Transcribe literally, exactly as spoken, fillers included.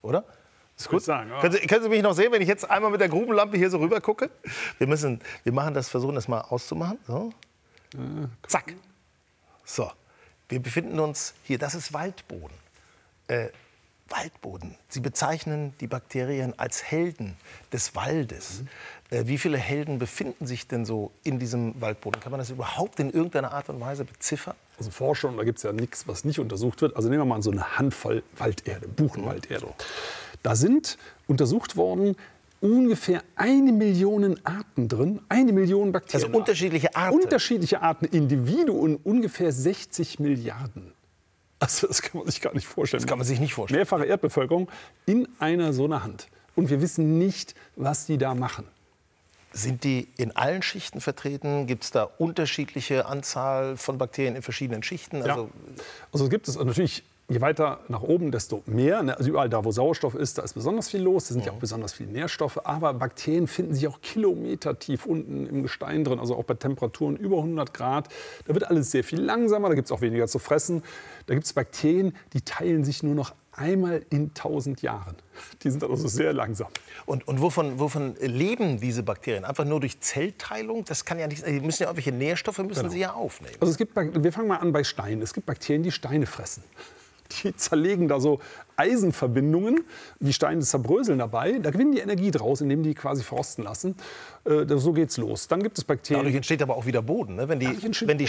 Oder? Ist gut? Sagen, ja. können, Sie, können Sie mich noch sehen, wenn ich jetzt einmal mit der Grubenlampe hier so rüber gucke? Wir, müssen, wir machen das, versuchen das mal auszumachen. So. Ja, Zack. So. Wir befinden uns hier, das ist Waldboden. Äh, Waldboden. Sie bezeichnen die Bakterien als Helden des Waldes. Mhm. Äh, wie viele Helden befinden sich denn so in diesem Waldboden? Kann man das überhaupt in irgendeiner Art und Weise beziffern? Also Forschung, da gibt es ja nichts, was nicht untersucht wird. Also nehmen wir mal so eine Handvoll Walderde, Buchenwalderde. Da sind untersucht worden ungefähr eine Million Arten drin, eine Million Bakterien. Also unterschiedliche Arten? Unterschiedliche Arten, Individuen, ungefähr sechzig Milliarden. Also das kann man sich gar nicht vorstellen. Das kann man sich nicht vorstellen. Mehrfache Erdbevölkerung in einer so einer Hand. Und wir wissen nicht, was die da machen. Sind die in allen Schichten vertreten? Gibt es da unterschiedliche Anzahl von Bakterien in verschiedenen Schichten? Also, ja. also gibt es natürlich, je weiter nach oben, desto mehr. Also überall da, wo Sauerstoff ist, da ist besonders viel los. Da sind ja auch besonders viele Nährstoffe. Aber Bakterien finden sich auch kilometertief unten im Gestein drin. Also auch bei Temperaturen über hundert Grad. Da wird alles sehr viel langsamer. Da gibt es auch weniger zu fressen. Da gibt es Bakterien, die teilen sich nur noch einmal in tausend Jahren. Die sind also sehr langsam. Und, und wovon, wovon leben diese Bakterien? Einfach nur durch Zellteilung? Das kann ja nicht sein. Die müssen ja irgendwelche Nährstoffe müssen Genau. sie ja aufnehmen. Also es gibt, wir fangen mal an bei Steinen. Es gibt Bakterien, die Steine fressen. Die zerlegen da so Eisenverbindungen, die Steine zerbröseln dabei. Da gewinnen die Energie draus, indem die quasi verrosten lassen. Äh, so geht's los. Dann gibt es Bakterien. Dadurch entsteht aber auch wieder Boden. Ne? Wenn, die, wenn die